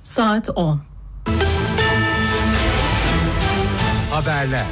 Saat 10. Haberler.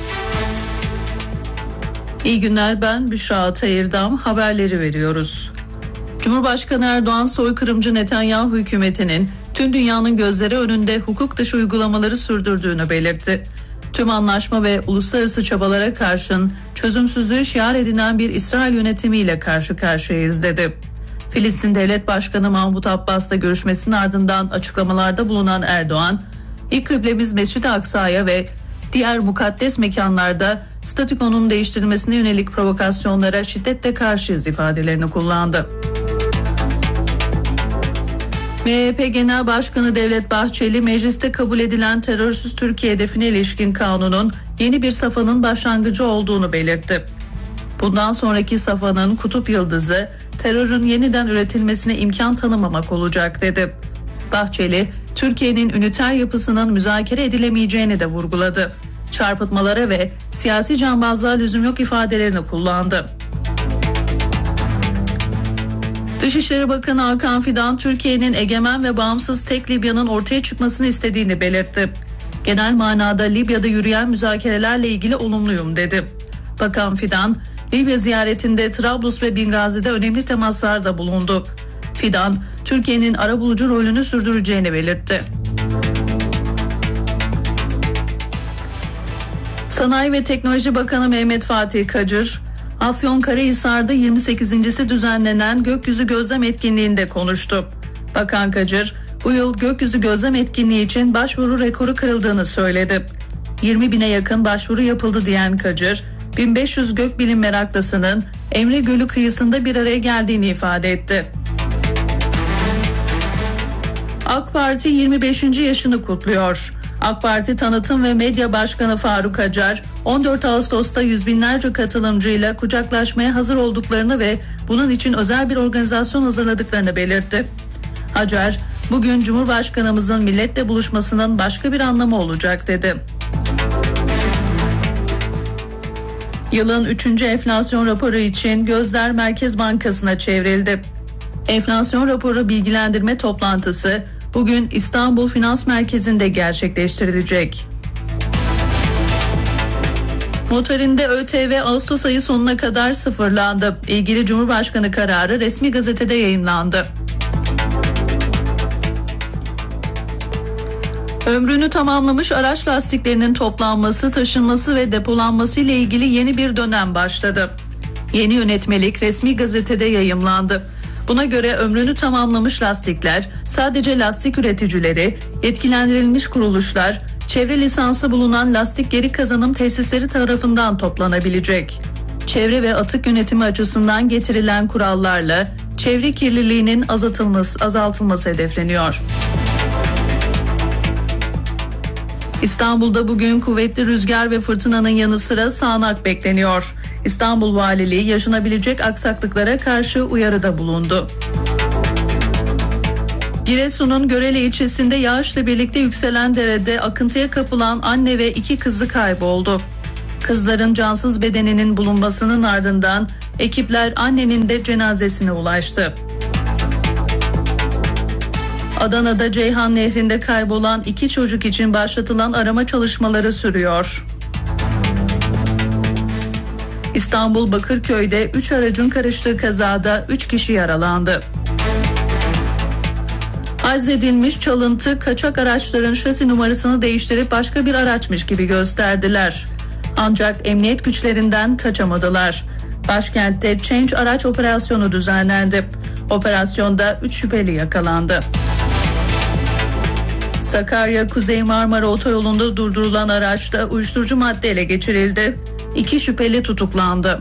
İyi günler, ben Büşra Atayırdam. Haberleri veriyoruz. Cumhurbaşkanı Erdoğan, soykırımcı Netanyahu hükümetinin tüm dünyanın gözleri önünde hukuk dışı uygulamaları sürdürdüğünü belirtti. Tüm anlaşma ve uluslararası çabalara karşın çözümsüzlüğü şiar edinen bir İsrail yönetimiyle karşı karşıyayız dedi. Filistin Devlet Başkanı Mahmut Abbas'la görüşmesinin ardından açıklamalarda bulunan Erdoğan, ilk kıblemiz Mescid-i Aksa'ya ve diğer mukaddes mekanlarda statükonun değiştirilmesine yönelik provokasyonlara şiddetle karşıyız ifadelerini kullandı. MHP Genel Başkanı Devlet Bahçeli, mecliste kabul edilen terörsüz Türkiye hedefine ilişkin kanunun yeni bir safhanın başlangıcı olduğunu belirtti. Bundan sonraki safhanın kutup yıldızı, terörün yeniden üretilmesine imkan tanımamak olacak dedi. Bahçeli, Türkiye'nin üniter yapısının müzakere edilemeyeceğini de vurguladı. Çarpıtmalara ve siyasi cambazlığa lüzum yok ifadelerini kullandı. Dışişleri Bakanı Hakan Fidan, Türkiye'nin egemen ve bağımsız tek Libya'nın ortaya çıkmasını istediğini belirtti. Genel manada Libya'da yürüyen müzakerelerle ilgili olumluyum dedi. Bakan Fidan, Libya ziyaretinde Trablus ve Bingazi'de önemli temaslarda bulundu. Fidan, Türkiye'nin arabulucu rolünü sürdüreceğini belirtti. Sanayi ve Teknoloji Bakanı Mehmet Fatih Kacır, Afyonkarahisar'da 28.'si düzenlenen gökyüzü gözlem etkinliğinde konuştu. Bakan Kacır, bu yıl gökyüzü gözlem etkinliği için başvuru rekoru kırıldığını söyledi. 20.000'e yakın başvuru yapıldı diyen Kacır, 1500 gökbilim meraklısının Emre Gölü kıyısında bir araya geldiğini ifade etti. AK Parti 25. yaşını kutluyor. AK Parti Tanıtım ve Medya Başkanı Faruk Acar, 14 Ağustos'ta yüz binlerce katılımcıyla kucaklaşmaya hazır olduklarını ve bunun için özel bir organizasyon hazırladıklarını belirtti. Acar, bugün Cumhurbaşkanımızın milletle buluşmasının başka bir anlamı olacak dedi. Yılın 3. enflasyon raporu için gözler Merkez Bankası'na çevrildi. Enflasyon raporu bilgilendirme toplantısı bugün İstanbul Finans Merkezi'nde gerçekleştirilecek. Motorinde ÖTV Ağustos ayı sonuna kadar sıfırlandı. İlgili Cumhurbaşkanı kararı resmi gazetede yayınlandı. Ömrünü tamamlamış araç lastiklerinin toplanması, taşınması ve depolanması ile ilgili yeni bir dönem başladı. Yeni yönetmelik resmi gazetede yayımlandı. Buna göre ömrünü tamamlamış lastikler sadece lastik üreticileri, yetkilendirilmiş kuruluşlar, çevre lisansı bulunan lastik geri kazanım tesisleri tarafından toplanabilecek. Çevre ve atık yönetimi açısından getirilen kurallarla çevre kirliliğinin azaltılması hedefleniyor. İstanbul'da bugün kuvvetli rüzgar ve fırtınanın yanı sıra sağanak bekleniyor. İstanbul Valiliği yaşanabilecek aksaklıklara karşı uyarıda bulundu. Giresun'un Görele ilçesinde yağışla birlikte yükselen derede akıntıya kapılan anne ve 2 kızı kayboldu. Kızların cansız bedeninin bulunmasının ardından ekipler annenin de cenazesine ulaştı. Adana'da Ceyhan Nehri'nde kaybolan 2 çocuk için başlatılan arama çalışmaları sürüyor. İstanbul Bakırköy'de 3 aracın karıştığı kazada 3 kişi yaralandı. Azledilmiş çalıntı kaçak araçların şasi numarasını değiştirip başka bir araçmış gibi gösterdiler. Ancak emniyet güçlerinden kaçamadılar. Başkentte Change araç operasyonu düzenlendi. Operasyonda 3 şüpheli yakalandı. Sakarya Kuzey Marmara Otoyolu'nda durdurulan araçta uyuşturucu madde ele geçirildi. 2 şüpheli tutuklandı.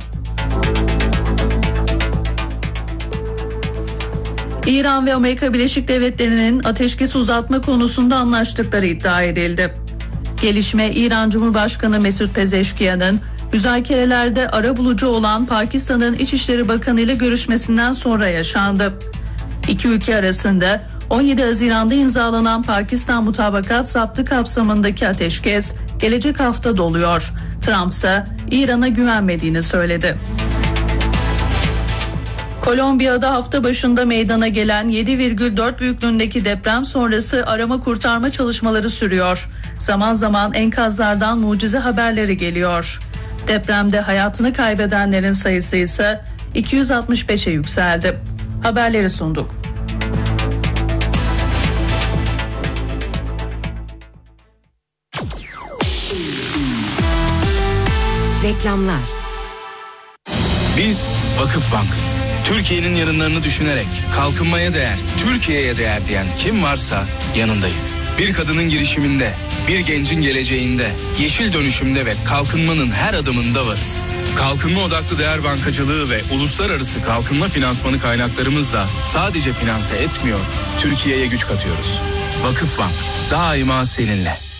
İran ve Amerika Birleşik Devletleri'nin ateşkesi uzatma konusunda anlaştıkları iddia edildi. Gelişme İran Cumhurbaşkanı Mesut Pezeşkiyan'ın müzakerelerde arabulucu olan Pakistan'ın İçişleri Bakanı ile görüşmesinden sonra yaşandı. İki ülke arasında 17 Haziran'da imzalanan Pakistan Mutabakat Zaptı kapsamındaki ateşkes gelecek hafta doluyor. Trump ise İran'a güvenmediğini söyledi. Kolombiya'da hafta başında meydana gelen 7,4 büyüklüğündeki deprem sonrası arama kurtarma çalışmaları sürüyor. Zaman zaman enkazlardan mucize haberleri geliyor. Depremde hayatını kaybedenlerin sayısı ise 265'e yükseldi. Haberleri sunduk. Reklamlar. Biz Vakıf Bank'ız. Türkiye'nin yarınlarını düşünerek kalkınmaya değer, Türkiye'ye değer diyen kim varsa yanındayız. Bir kadının girişiminde, bir gencin geleceğinde, yeşil dönüşümde ve kalkınmanın her adımında varız. Kalkınma odaklı değer bankacılığı ve uluslararası kalkınma finansmanı kaynaklarımızla sadece finanse etmiyor, Türkiye'ye güç katıyoruz. Vakıf Bank daima seninle.